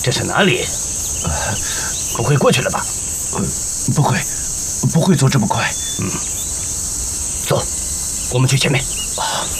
这是哪里？不会过去了吧？ 不会走这么快。 走，我们去前面。